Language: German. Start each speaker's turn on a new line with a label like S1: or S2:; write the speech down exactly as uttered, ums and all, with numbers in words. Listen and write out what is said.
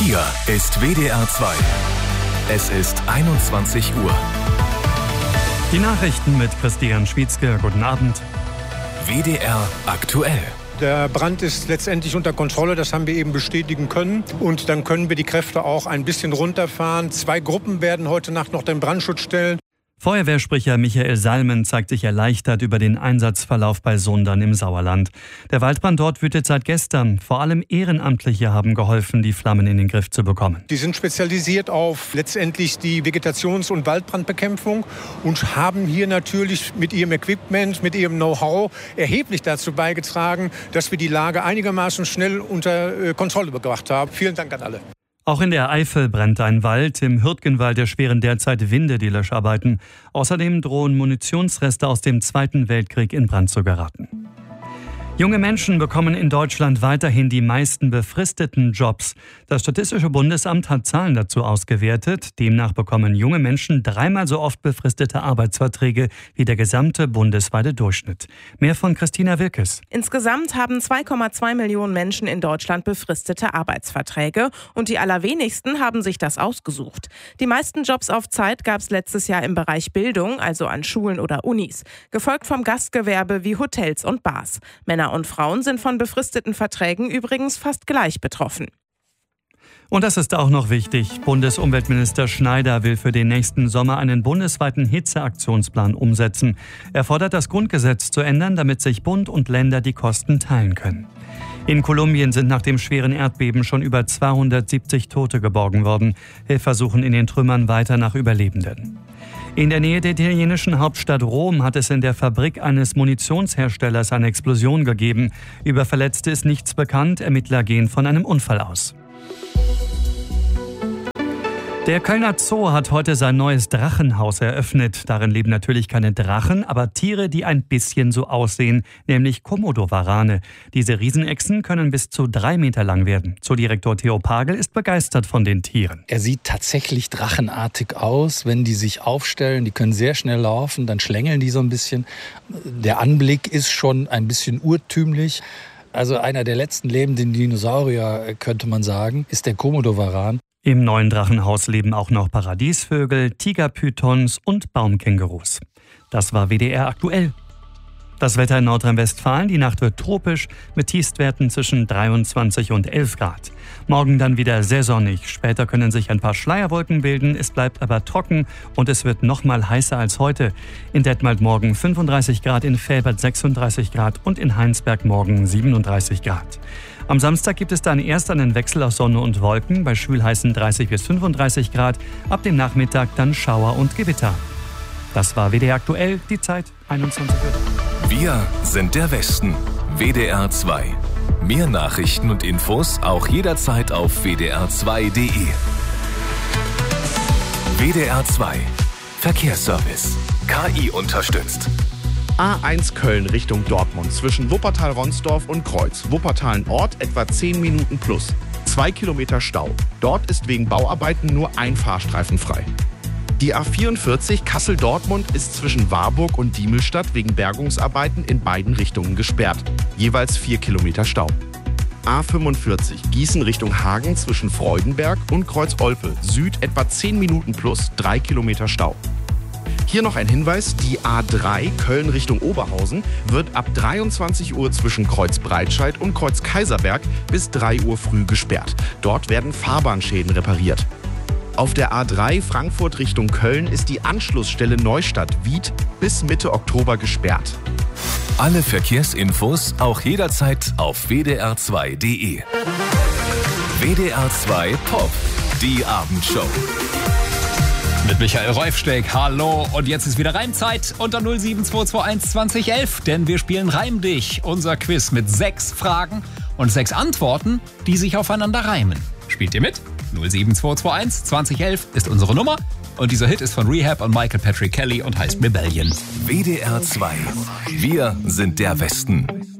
S1: Hier ist W D R zwei. Es ist einundzwanzig Uhr.
S2: Die Nachrichten mit Christian Schwietzke. Guten Abend.
S1: W D R aktuell.
S3: Der Brand ist letztendlich unter Kontrolle, das haben wir eben bestätigen können. Und dann können wir die Kräfte auch ein bisschen runterfahren. Zwei Gruppen werden heute Nacht noch den Brandschutz stellen.
S2: Feuerwehrsprecher Michael Salmen zeigt sich erleichtert über den Einsatzverlauf bei Sundern im Sauerland. Der Waldbrand dort wütet seit gestern. Vor allem Ehrenamtliche haben geholfen, die Flammen in den Griff zu bekommen.
S3: Die sind spezialisiert auf letztendlich die Vegetations- und Waldbrandbekämpfung und haben hier natürlich mit ihrem Equipment, mit ihrem Know-how erheblich dazu beigetragen, dass wir die Lage einigermaßen schnell unter Kontrolle gebracht haben. Vielen Dank an alle.
S2: Auch in der Eifel brennt ein Wald. Im Hürtgenwald erschweren derzeit Winde die Löscharbeiten. Außerdem drohen Munitionsreste aus dem Zweiten Weltkrieg in Brand zu geraten. Junge Menschen bekommen in Deutschland weiterhin die meisten befristeten Jobs. Das Statistische Bundesamt hat Zahlen dazu ausgewertet. Demnach bekommen junge Menschen dreimal so oft befristete Arbeitsverträge wie der gesamte bundesweite Durchschnitt. Mehr von Christina Wilkes.
S4: Insgesamt haben zwei Komma zwei Millionen Menschen in Deutschland befristete Arbeitsverträge und die allerwenigsten haben sich das ausgesucht. Die meisten Jobs auf Zeit gab es letztes Jahr im Bereich Bildung, also an Schulen oder Unis, gefolgt vom Gastgewerbe wie Hotels und Bars. Männer und Frauen sind von befristeten Verträgen übrigens fast gleich betroffen.
S2: Und das ist auch noch wichtig. Bundesumweltminister Schneider will für den nächsten Sommer einen bundesweiten Hitzeaktionsplan umsetzen. Er fordert, das Grundgesetz zu ändern, damit sich Bund und Länder die Kosten teilen können. In Kolumbien sind nach dem schweren Erdbeben schon über zweihundertsiebzig Tote geborgen worden. Helfer suchen in den Trümmern weiter nach Überlebenden. In der Nähe der italienischen Hauptstadt Rom hat es in der Fabrik eines Munitionsherstellers eine Explosion gegeben. Über Verletzte ist nichts bekannt. Ermittler gehen von einem Unfall aus. Der Kölner Zoo hat heute sein neues Drachenhaus eröffnet. Darin leben natürlich keine Drachen, aber Tiere, die ein bisschen so aussehen, nämlich Komodowarane. Diese Riesenechsen können bis zu drei Meter lang werden. Zoodirektor Theo Pagel ist begeistert von den Tieren.
S5: Er sieht tatsächlich drachenartig aus, wenn die sich aufstellen. Die können sehr schnell laufen, dann schlängeln die so ein bisschen. Der Anblick ist schon ein bisschen urtümlich. Also einer der letzten lebenden Dinosaurier, könnte man sagen, ist der Komodowaran.
S2: Im neuen Drachenhaus leben auch noch Paradiesvögel, Tigerpythons und Baumkängurus. Das war W D R aktuell. Das Wetter in Nordrhein-Westfalen, die Nacht wird tropisch mit Tiefstwerten zwischen dreiundzwanzig und elf Grad. Morgen dann wieder sehr sonnig. Später können sich ein paar Schleierwolken bilden. Es bleibt aber trocken und es wird noch mal heißer als heute. In Detmold morgen fünfunddreißig Grad, in Velbert sechsunddreißig Grad und in Heinsberg morgen siebenunddreißig Grad. Am Samstag gibt es dann erst einen Wechsel aus Sonne und Wolken, bei schwülheißen dreißig bis fünfunddreißig Grad. Ab dem Nachmittag dann Schauer und Gewitter. Das war W D R aktuell, die Zeit einundzwanzig Uhr.
S1: Wir sind der Westen. W D R zwei. Mehr Nachrichten und Infos auch jederzeit auf w d r zwei punkt d e. W D R zwei. Verkehrsservice. K I unterstützt.
S6: A eins Köln Richtung Dortmund zwischen Wuppertal-Ronsdorf und Kreuz. Wuppertal-Ort etwa zehn Minuten plus. Zwei Kilometer Stau. Dort ist wegen Bauarbeiten nur ein Fahrstreifen frei. Die A vierundvierzig Kassel-Dortmund ist zwischen Warburg und Diemelstadt wegen Bergungsarbeiten in beiden Richtungen gesperrt. Jeweils vier Kilometer Stau. A fünfundvierzig Gießen Richtung Hagen zwischen Freudenberg und Kreuz-Olpe. Süd etwa zehn Minuten plus, drei Kilometer Stau. Hier noch ein Hinweis, die A drei Köln Richtung Oberhausen wird ab dreiundzwanzig Uhr zwischen Kreuz Breitscheid und Kreuz Kaiserberg bis drei Uhr früh gesperrt. Dort werden Fahrbahnschäden repariert. Auf der A drei Frankfurt Richtung Köln ist die Anschlussstelle Neustadt-Wied bis Mitte Oktober gesperrt.
S1: Alle Verkehrsinfos auch jederzeit auf w d r zwei punkt d e. W D R zwei Pop, die Abendshow.
S7: Mit Michael Reufsteck, hallo. Und jetzt ist wieder Reimzeit unter null sieben zwei zwei eins zwanzig elf, denn wir spielen Reim dich, unser Quiz mit sechs Fragen und sechs Antworten, die sich aufeinander reimen. Spielt ihr mit? null sieben zwei zwei eins zwanzig elf ist unsere Nummer und dieser Hit ist von Rehab und Michael Patrick Kelly und heißt Rebellion.
S1: W D R zwei. Wir sind der Westen.